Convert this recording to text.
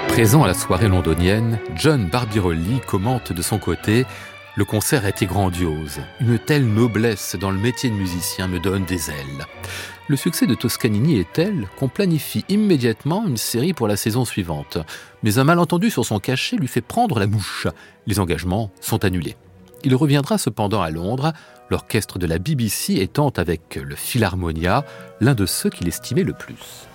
Présent à la soirée londonienne, John Barbirolli commente de son côté « Le concert a été grandiose. Une telle noblesse dans le métier de musicien me donne des ailes. » Le succès de Toscanini est tel qu'on planifie immédiatement une série pour la saison suivante. Mais un malentendu sur son cachet lui fait prendre la mouche. Les engagements sont annulés. Il reviendra cependant à Londres, l'orchestre de la BBC étant avec le Philharmonia l'un de ceux qu'il estimait le plus.